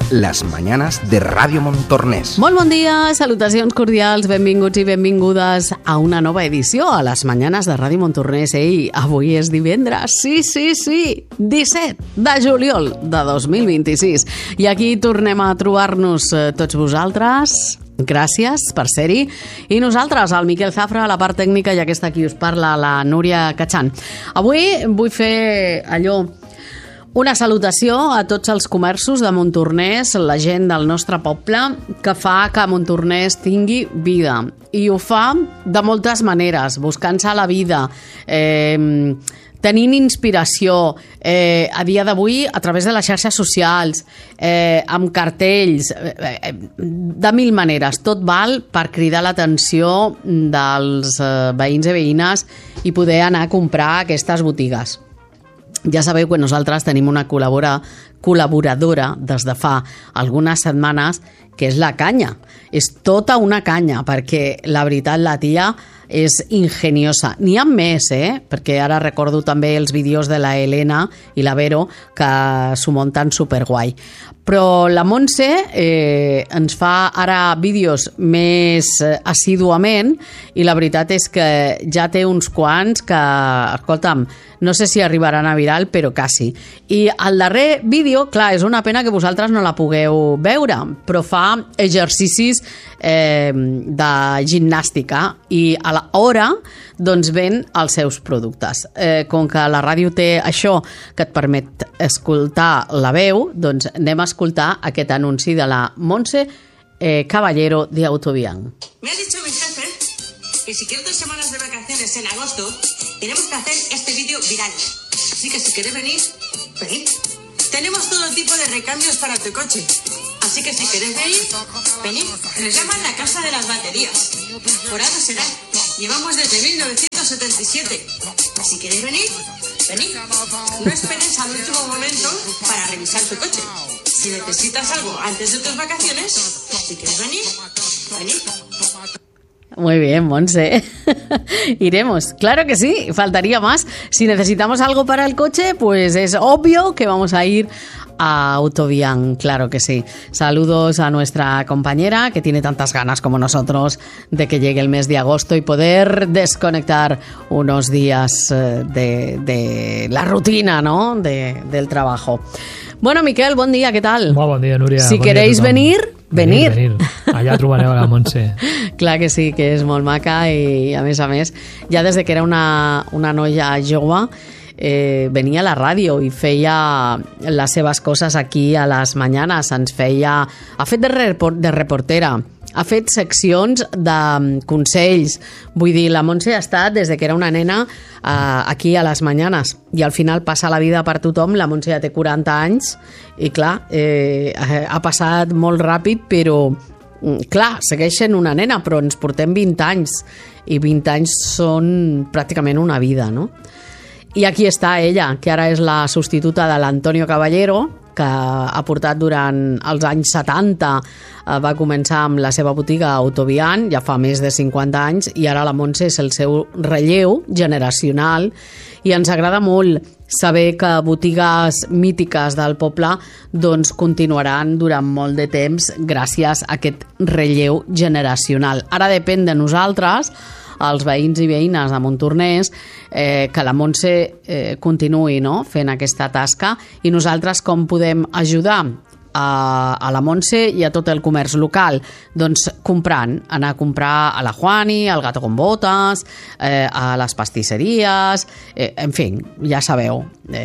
las mañanas de Ràdio Montornès. Molt bon dia, salutacions cordials, benvinguts i benvingudes a una nova edició a les mañanes de Ràdio Montornès. Ei, avui és divendres, sí, 17 de juliol de 2026. I aquí tornem a trobar-nos tots vosaltres. Gràcies per ser-hi. I nosaltres, el Miquel Zafra, a la part tècnica, i aquesta qui us parla, la Núria Cachan. Avui vull fer allò, una salutació a tots els comerços de Montornès, la gent del nostre poble, que fa que Montornès tingui vida. I ho fa de moltes maneres, buscant-se la vida, tenint inspiració, a dia d'avui a través de les xarxes socials, amb cartells, de mil maneres. Tot val per cridar l'atenció dels veïns i veïnes i poder anar a comprar a aquestes botigues. Ja sabeu que nosaltres tenim una col·laboradora des de fa algunes setmanes, que és la Canya. És tota una canya, perquè la veritat la tia és ingeniosa. N'hi ha més, perquè ara recordo també els vídeos de la Helena i la Vero, que s'ho munten superguai. Però la Montse ens fa ara vídeos més assíduament i la veritat és que ja té uns quants que, escolta'm, no sé si arribaran a viral, però quasi. I el darrer vídeo, clar, és una pena que vosaltres no la pugueu veure, però fa exercicis de gimnàstica i a l'hora doncs ven els seus productes. Com que la ràdio té això que et permet escoltar la veu, doncs anem a escoltar aquest anunci de la Montse Caballero de Autobian. Me ha dicho mi jefe que si quiero 2 semanas de vacaciones en agosto, tenemos que hacer este vídeo viral. Así que si queréis venir, venid. Tenemos todo tipo de recambios para tu coche. Así que si queréis venir, venid. Nos llaman la casa de las baterías. Por algo será. Llevamos desde 1977. Si queréis venir, venid. No esperes al último momento para revisar tu coche. Si necesitas algo antes de tus vacaciones, si quieres venir, venid. Muy bien, Monse. Iremos. Claro que sí, faltaría más. Si necesitamos algo para el coche, pues es obvio que vamos a ir a Autobian, claro que sí. Saludos a nuestra compañera que tiene tantas ganas como nosotros de que llegue el mes de agosto y poder desconectar unos días de la rutina, ¿no? Del trabajo. Bueno, Miquel, bon dia, què tal? Molt bon dia, Núria. Si queréis venir, venir. Allà trobareu la Montse. Clar que sí, que és molt maca i a més, ja des de que era una noia jove, venia a la ràdio i feia les seves coses aquí a les mañanes, ha fet de reportera, ha fet seccions de consells, vull dir, la Montse ha estat des de que era una nena aquí a les mañanes i al final passa la vida per tothom. La Montse ja té 40 anys i clar, ha passat molt ràpid, però clar, segueix sent una nena, però ens portem 20 anys i 20 anys són pràcticament una vida, no? I aquí està ella, que ara és la substituta de l'Antonio Caballero, que ha portat durant els anys 70, va començar amb la seva botiga Autobian, ja fa més de 50 anys, i ara la Montse és el seu relleu generacional, i ens agrada molt saber que botigues mítiques del poble doncs continuaran durant molt de temps gràcies a aquest relleu generacional. Ara depèn de nosaltres, els veïns i veïnes de Montornès, que la Montse continuï, no?, fent aquesta tasca, i nosaltres com podem ajudar a la Montse i a tot el comerç local? Doncs comprant, anar a comprar a la Juani, al Gato con Botas, a les pastisseries, en fi, ja sabeu,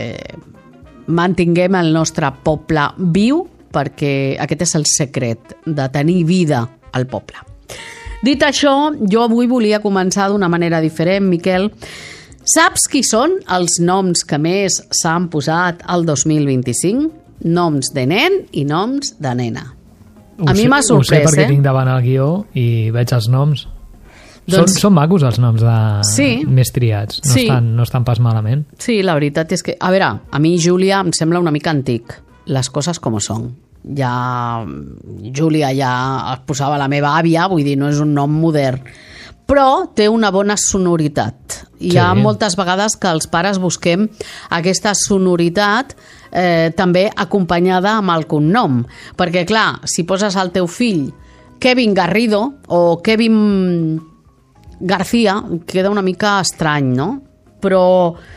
mantinguem el nostre poble viu, perquè aquest és el secret de tenir vida al poble. Dit això, jo avui volia començar d'una manera diferent, Miquel. Saps qui són els noms que més s'han posat al 2025? Noms de nen i noms de nena. A mi m'ha sorprès, Ho sé perquè tinc davant el guió i veig els noms. Doncs... Són macos els noms més triats, no estan pas malament. Sí, la veritat és que... A veure, a mi Júlia em sembla una mica antic, les coses com són. Ja Júlia ja es posava la meva àvia, vull dir, no és un nom modern. però té una bona sonoritat. Hi ha moltes vegades que els pares busquem aquesta sonoritat també acompanyada amb el cognom, perquè clar, si poses al teu fill Kevin Garrido o Kevin García, queda una mica estrany, no? Però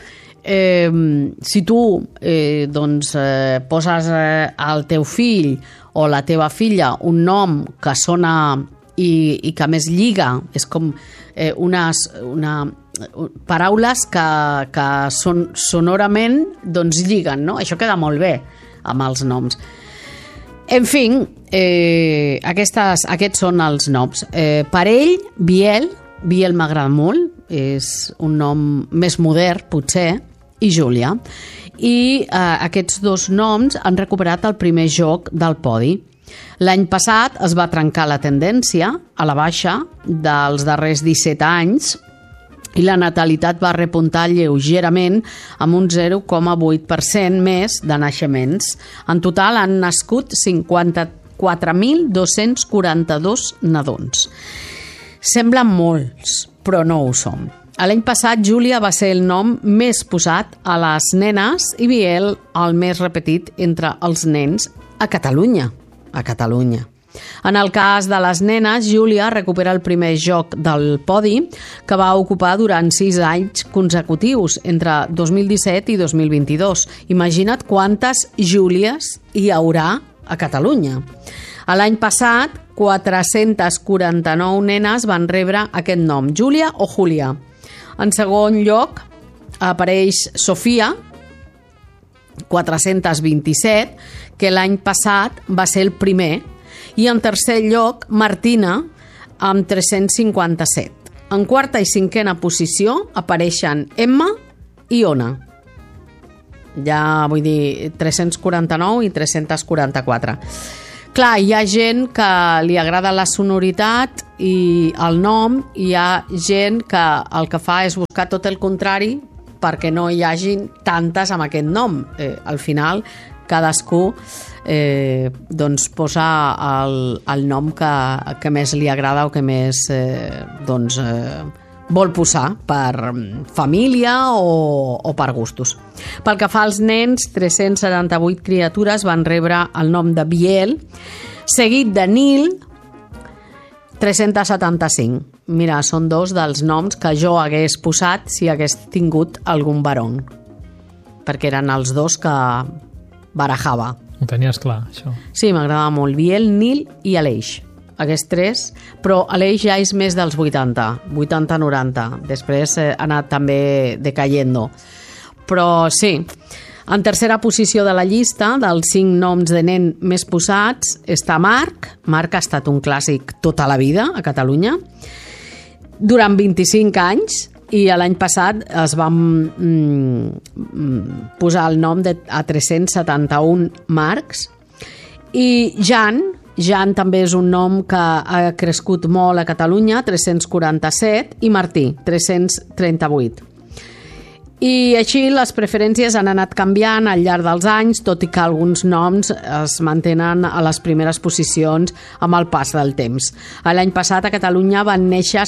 si tu poses al teu fill o la teva filla un nom que sona i que més lliga, és com paraules que sonorament lliguen, no? Això queda molt bé amb els noms. En fi, aquests són els noms. Parell, Biel m'agrada molt, és un nom més modern, potser, i Júlia. I aquests dos noms han recuperat el primer joc del podi. L'any passat es va trencar la tendència a la baixa dels darrers 17 anys i la natalitat va repuntar lleugerament amb un 0,8% més de naixements. En total han nascut 54.242 nadons. Semblen molts, però no ho som. L'any passat, Júlia va ser el nom més posat a les nenes i Biel el més repetit entre els nens a Catalunya. En el cas de les nenes, Júlia recupera el primer joc del podi que va ocupar durant 6 anys consecutius, entre 2017 i 2022. Imagina't quantes Júlies hi haurà a Catalunya. L'any passat, 449 nenes van rebre aquest nom, Júlia o Júlia. En segon lloc apareix Sofia, 427, que l'any passat va ser el primer, i en tercer lloc Martina, amb 357. En quarta i cinquena posició apareixen Emma i Ona. Ja vull dir 349 i 344. Clar, hi ha gent que li agrada la sonoritat i el nom, i hi ha gent que el que fa és buscar tot el contrari perquè no hi hagin tantes amb aquest nom. Al final, cadascú posa el nom que més li agrada o que més vol posar per família o per gustos. Pel que fa als nens, 378 criatures van rebre el nom de Biel, seguit de Nil, 375. Mira, són dos dels noms que jo hagués posat si hagués tingut algun barón, perquè eren els dos que barajava. Ho tenies clar, això. Sí, m'agradava molt. Biel, Nil i Aleix. Aquests tres, però Aleix ja és més dels 80-90. Després ha anat també decayendo. Però sí, en tercera posició de la llista dels 5 noms de nen més posats està Marc. Marc ha estat un clàssic tota la vida a Catalunya, durant 25 anys, i l'any passat es van posar el nom a 371 Marcs. I Jan també és un nom que ha crescut molt a Catalunya, 347, i Martí, 338. I així les preferències han anat canviant al llarg dels anys, tot i que alguns noms es mantenen a les primeres posicions amb el pas del temps. L'any passat a Catalunya van néixer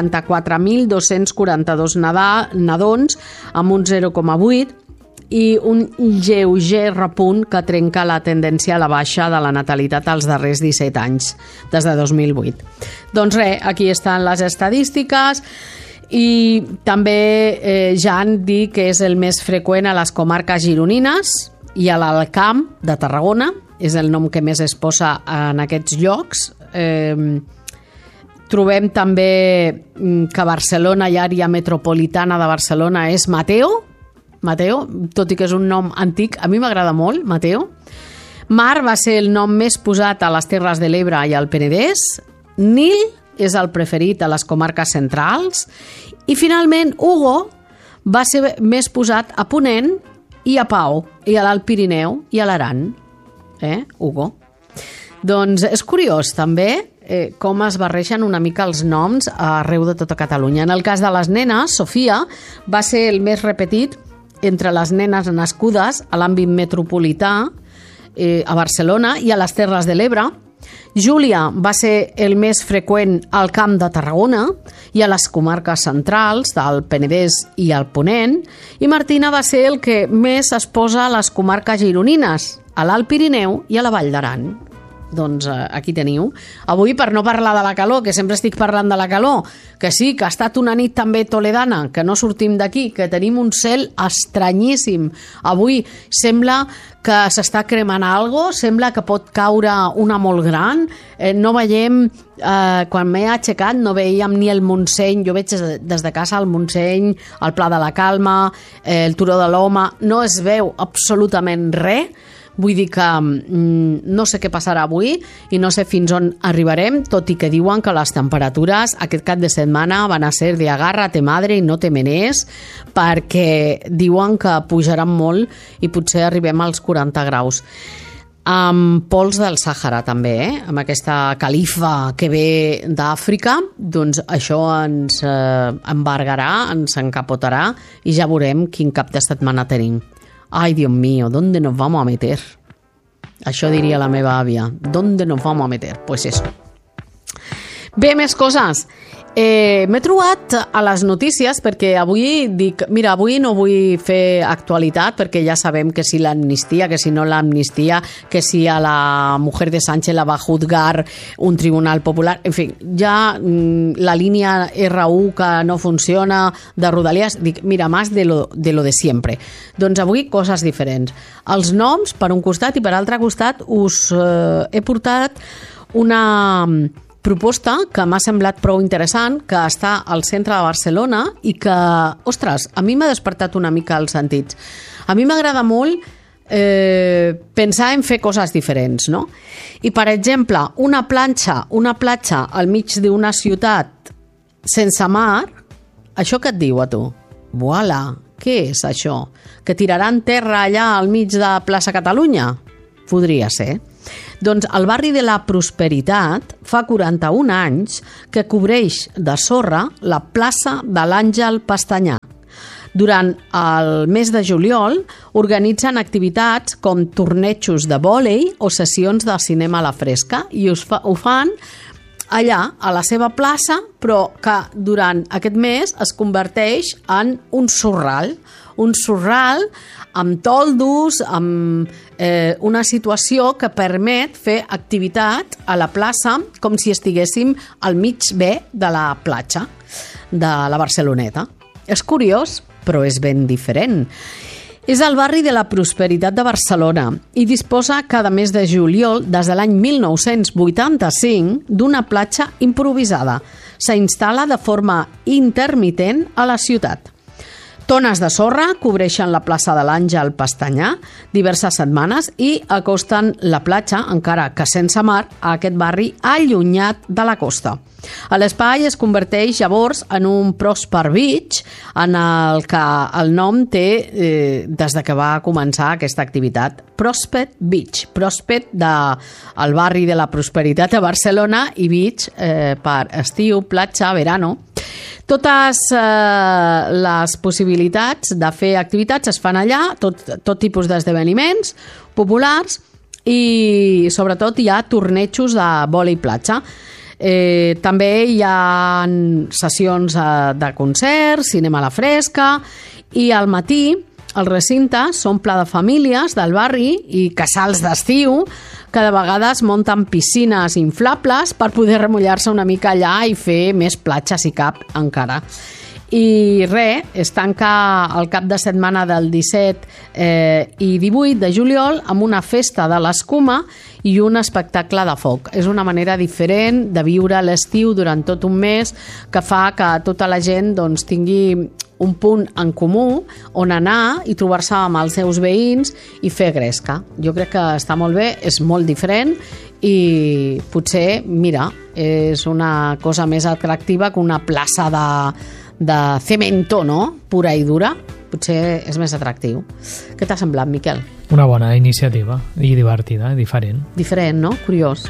54.242 nadons amb un 0,8 i un lleuger repunt que trenca la tendència a la baixa de la natalitat als darrers 17 anys, des de 2008. Doncs res, aquí estan les estadístiques. I també Jan diu que és el més freqüent a les comarques gironines i a l'Alt Camp de Tarragona, és el nom que més es posa en aquests llocs. Trobem també que Barcelona i àrea metropolitana de Barcelona és Mateo, tot i que és un nom antic, a mi m'agrada molt, Mateo. Mar va ser el nom més posat a les Terres de l'Ebre i al Penedès. Nil és el preferit a les comarques centrals, i finalment Hugo va ser més posat a Ponent i a Pau, i a l'Alt Pirineu i a l'Aran. Hugo. Doncs és curiós també com es barregen una mica els noms arreu de tota Catalunya. En el cas de les nenes, Sofia va ser el més repetit entre les nenes nascudes a l'àmbit metropolità a Barcelona i a les Terres de l'Ebre, Júlia va ser el més freqüent al Camp de Tarragona i a les comarques centrals del Penedès i el Ponent, i Martina va ser el que més es posa a les comarques gironines, a l'Alt Pirineu i a la Vall d'Aran. Doncs aquí teniu. Avui, per no parlar de la calor, que sempre estic parlant de la calor, que sí, que ha estat una nit també toledana, que no sortim d'aquí, que tenim un cel estranyíssim. Avui sembla que s'està cremant alguna cosa, sembla que pot caure una molt gran. No veiem, quan m'he aixecat, no veiem ni el Montseny, jo veig des de casa el Montseny, el Pla de la Calma, el Turó de l'Home, no es veu absolutament res. Vull dir que no sé què passarà avui i no sé fins on arribarem, tot i que diuen que les temperatures aquest cap de setmana van a ser de agárrate madre i no te menes, perquè diuen que pujaran molt i potser arribem als 40 graus. Amb pols del Sàhara també, amb aquesta califa que ve d'Àfrica, doncs això ens embargarà, ens encapotarà i ja veurem quin cap de setmana tenim. Ai, Dios mío, ¿dónde nos vamos a meter? Això diria la meva àvia. ¿Dónde nos vamos a meter? Pues eso. Bé, més coses. M'he trobat a les notícies perquè avui dic, mira, avui no vull fer actualitat perquè ja sabem que si l'amnistia, que si no l'amnistia, que si a la mujer de Sánchez la va a juzgar un tribunal popular, en fi, ja la línia R1 que no funciona de Rodalies, dic, mira, más de lo de siempre. Doncs avui coses diferents. Els noms per un costat i per altre costat us he portat una proposta que m'ha semblat prou interessant, que està al centre de Barcelona i que, ostres, a mi m'ha despertat una mica els sentits. A mi m'agrada molt pensar en fer coses diferents, no? I, per exemple, una platja al mig d'una ciutat sense mar, això què et diu a tu? Voilà, què és això? Que tiraran terra allà al mig de Plaça Catalunya? Podria ser. Doncs el barri de la Prosperitat fa 41 anys que cobreix de sorra la plaça de l'Àngel Pestanyà. Durant el mes de juliol organitzen activitats com tornejos de vòlei o sessions de cinema a la fresca i ho fan allà, a la seva plaça, però que durant aquest mes es converteix en un sorral amb toldos, amb una situació que permet fer activitat a la plaça com si estiguéssim al mig bé de la platja de la Barceloneta. És curiós, però és ben diferent. És el barri de la Prosperitat de Barcelona i disposa cada mes de juliol, des de l'any 1985, d'una platja improvisada. S'instal·la de forma intermitent a la ciutat. Tones de sorra cobreixen la plaça de l'Àngel Pestanyà diverses setmanes i acosten la platja, encara que sense mar, a aquest barri allunyat de la costa. L'espai es converteix llavors en un Prosper Beach, en el que el nom té des de que va començar aquesta activitat. Prospect Beach, Prospect del barri de la Prosperitat de Barcelona i Beach per estiu, platja, verano. Totes les possibilitats de fer activitats es fan allà, tot tipus d'esdeveniments populars i sobretot hi ha tornejos de vòlei platja. També hi ha sessions de concerts, cinema a la fresca i al matí el recinte s'omple de famílies del barri i casals d'estiu que de vegades munten piscines inflables per poder remullar-se una mica allà i fer més platja si cap encara. I res, es tanca el cap de setmana del 17 i 18 de juliol amb una festa de l'escuma i un espectacle de foc. És una manera diferent de viure l'estiu durant tot un mes que fa que tota la gent doncs, tingui un punt en comú on anar i trobar-se amb els seus veïns i fer gresca. Jo crec que està molt bé, és molt diferent i potser, mira, és una cosa més atractiva que una plaça de cemento, no? Pura i dura. Potser és més atractiu. Què t'ha semblat, Miquel? Una bona iniciativa i divertida, diferent. Diferent, no? Curiós.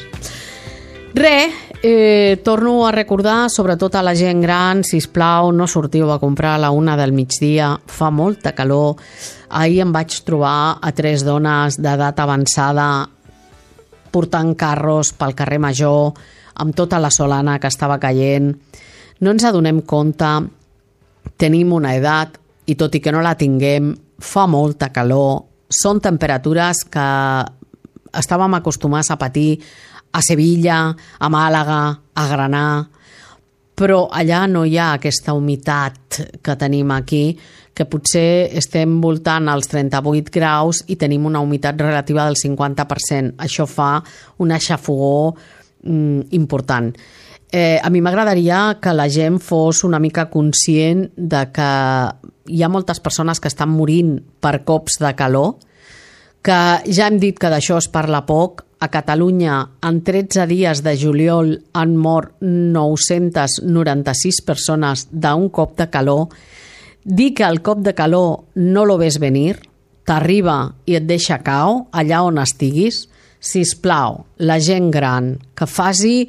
Torno a recordar, sobretot a la gent gran, sisplau, no sortiu a comprar a la 1 del migdia, fa molta calor. Ahir em vaig trobar a 3 dones d'edat avançada portant carros pel carrer Major, amb tota la solana que estava caient. No ens adonem compte, tenim una edat i tot i que no la tinguem, fa molta calor, són temperatures que estàvem acostumats a patir a Sevilla, a Màlaga, a Granà, però allà no hi ha aquesta humitat que tenim aquí, que potser estem voltant als 38 graus i tenim una humitat relativa del 50%. Això fa una xafogor important. A mi m'agradaria que la gent fos una mica conscient de que hi ha moltes persones que estan morint per cops de calor, que ja hem dit que d'això es parla poc. A Catalunya, en 13 dies de juliol, han mort 996 persones d'un cop de calor. Dir que el cop de calor no lo ves venir, t'arriba i et deixa cau allà on estiguis. Sisplau, la gent gran, que faci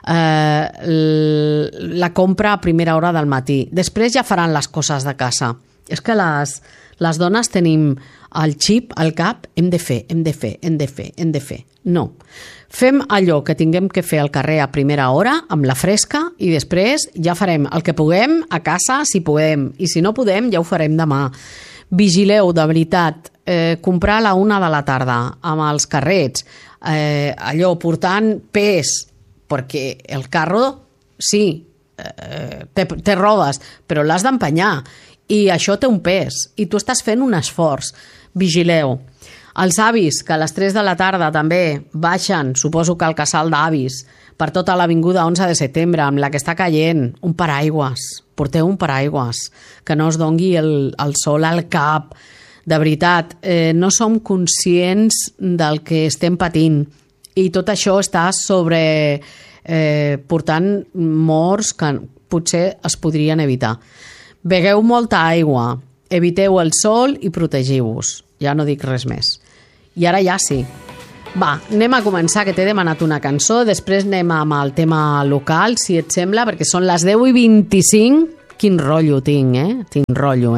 la compra a primera hora del matí. Després ja faran les coses de casa. És que les dones tenim el xip al cap, hem de fer. No. Fem allò que tinguem que fer al carrer a primera hora, amb la fresca, i després ja farem el que puguem a casa, si podem. I si no podem, ja ho farem demà. Vigileu, de veritat, comprar a la 1 de la tarda amb els carrets, allò portant pes, perquè el carro, sí, té rodes, però l'has d'empenyar. I això té un pes, i tu estàs fent un esforç. Vigileu. Els avis, que a les 3 de la tarda també baixen, suposo que al casal d'avis, per tota l'avinguda 11 de setembre, amb la que està caient, un paraigües. Porteu un paraigües, que no us dongui el sol al cap. De veritat, no som conscients del que estem patint, i tot això està sobre portant morts que potser es podrien evitar. Begueu molta aigua, eviteu el sol i protegiu-vos. Ja no dic res més. I ara ja sí. Va, anem a començar, que t'he demanat una cançó, després anem amb el tema local, si et sembla, perquè són les 10:25. Quin rotllo tinc, Tinc rotllo,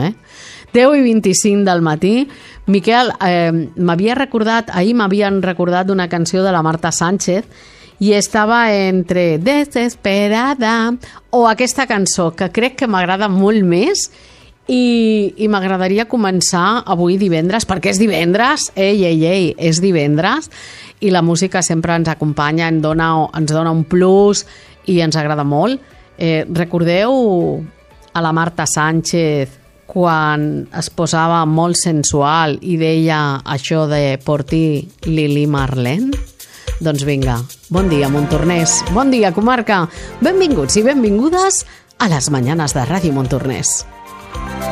10:25 del matí. Miquel, ahir m'havien recordat una canció de la Marta Sánchez i estava entre Desesperada o aquesta cançó, que crec que m'agrada molt més, i m'agradaria començar avui divendres, perquè és divendres, és divendres, i la música sempre ens acompanya, ens dona un plus i ens agrada molt. Recordeu a la Marta Sánchez quan es posava molt sensual i deia això de por ti, Lili Marlene? Doncs vinga, bon dia, Montornès, bon dia, comarca, benvinguts i benvingudes a les Mañanes de Ràdio Montornès.